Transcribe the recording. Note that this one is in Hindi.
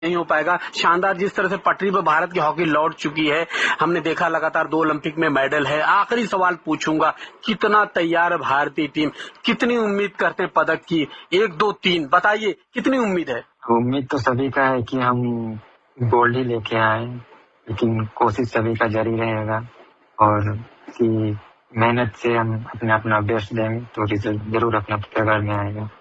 नहीं हो पाएगा। शानदार जिस तरह से पटरी पर भारत की हॉकी लौट चुकी है, हमने देखा लगातार 2 ओलंपिक में मेडल है। आखिरी सवाल पूछूंगा, कितना तैयार है भारतीय टीम, कितनी उम्मीद करते हैं पदक की? 1 2 3 बताइए, कितनी उम्मीद है? उम्मीद तो सभी का है कि हम गोल्ड ही लेके आए, लेकिन कोशिश सभी का जारी रहेगा और कि मेहनत से हम अपना बेस्ट देंगे तो रिजल्ट जरूर अपना पकड़ में आएगा।